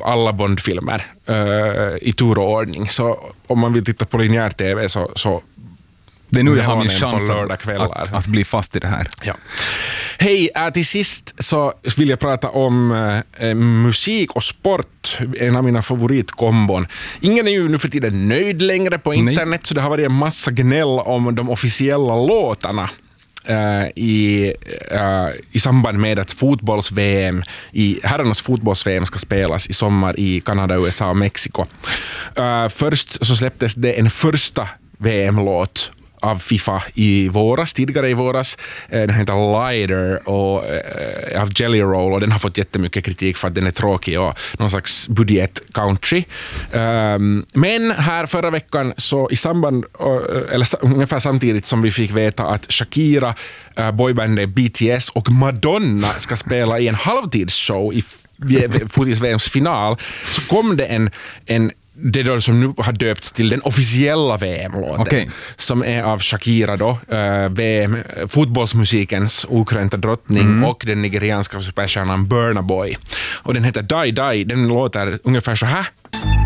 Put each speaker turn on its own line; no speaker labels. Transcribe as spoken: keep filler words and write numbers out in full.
alla Bond-filmer uh, i tur och ordning. Så om man vill titta på linjär tv så, så
det är nu jag har min chans
att,
att, att bli fast i det här.
Ja. Hej, äh, till sist så vill jag prata om äh, musik och sport, en av mina favoritkombon. Ingen är ju nu för tiden nöjd längre på internet. Nej. Så det har varit en massa gnäll om de officiella låtarna äh, i, äh, i samband med att fotbolls-V M, i herrarnas fotbolls-V M ska spelas i sommar i Kanada, U S A och Mexiko. Äh, först så släpptes det en första V M-låt av FIFA i våras, tidigare i våras. Den heter Lighter och, äh, av Jelly Roll, och den har fått jättemycket kritik för att den är tråkig och någon slags budget-country. Um, men här förra veckan så i samband, uh, eller ungefär samtidigt som vi fick veta att Shakira, uh, boybandet B T S och Madonna ska spela i en halvtidsshow i fotis-V M's final, så kom det en, en det då som nu har döpts till den officiella V M-låten, okay, som är av Shakira då, uh, V M, fotbollsmusikens okrönta drottning, mm. och den nigerianska superstjärnan Burna Boy. Och den heter Die Die. Den låter ungefär så här.